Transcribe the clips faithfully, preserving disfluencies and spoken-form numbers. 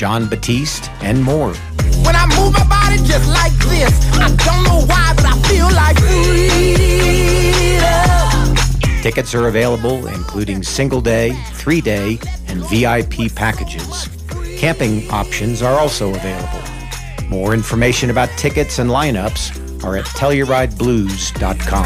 John Batiste, and more. When I move my body just like this, I don't know why, but I feel like freedom. Tickets are available, including single-day, three-day, and V I P packages. Camping options are also available. More information about tickets and lineups are at telluride blues dot com.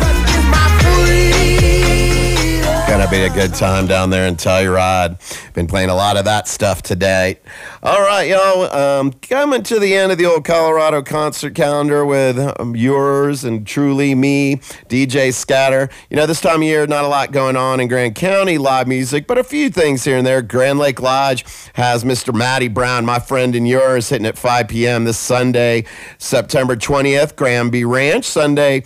Gonna be a good time down there in Telluride. Been playing a lot of that stuff today. All right, y'all. Um, coming to the end of the old Colorado concert calendar with um, yours and truly me, D J Scatter. You know, this time of year, not a lot going on in Grand County live music, but a few things here and there. Grand Lake Lodge has Mister Matty Brown, my friend and yours, hitting at five p.m. this Sunday, September twentieth. Granby Ranch, Sunday.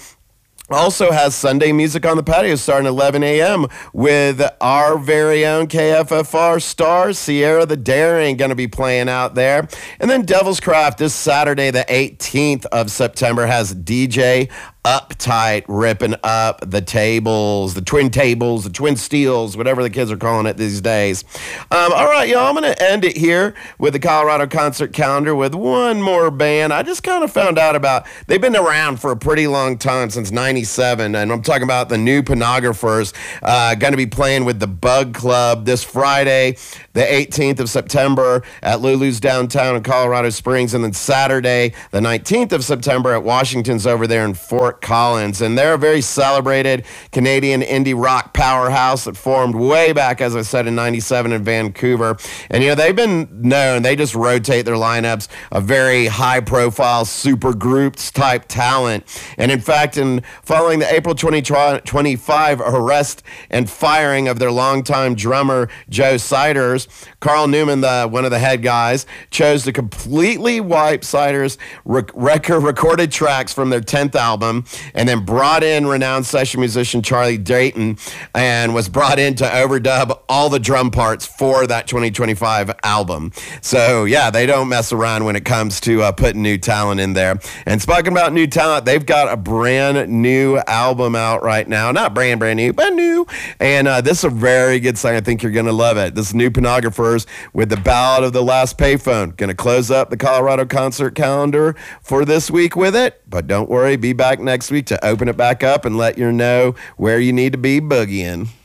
Also has Sunday music on the patio starting at eleven a.m. with our very own K F F R star, Sierra the Daring, going to be playing out there. And then Devil's Craft this Saturday, the eighteenth of September, has D J Uptight ripping up the tables, the twin tables, the twin steels, whatever the kids are calling it these days. Um, all right, y'all, I'm going to end it here with the Colorado concert calendar with one more band. I just kind of found out about, they've been around for a pretty long time, since ninety-seven, and I'm talking about the New Pornographers, uh, going to be playing with the Bug Club this Friday, the eighteenth of September at Lulu's downtown in Colorado Springs, and then Saturday, the nineteenth of September at Washington's over there in Fort Collins. And they're a very celebrated Canadian indie rock powerhouse that formed way back, as I said, in ninety-seven in Vancouver. And, you know, they've been known, they just rotate their lineups of very high-profile super groups type talent. And, in fact, in following the April twenty twenty-five arrest and firing of their longtime drummer, Joe Siders, Carl Newman, the one of the head guys, chose to completely wipe Siders' rec- record recorded tracks from their tenth album, and then brought in renowned session musician Charlie Dayton, and was brought in to overdub all the drum parts for that twenty twenty-five album. So, yeah, they don't mess around when it comes to uh, putting new talent in there. And speaking about new talent, they've got a brand new album out right now. Not brand, brand new, but new. And uh, this is a very good song. I think you're going to love it. This is New Pornographers with the Ballad of the Last Payphone. Going to close up the Colorado concert calendar for this week with it. But don't worry, be back next week to open it back up and let you know where you need to be boogieing.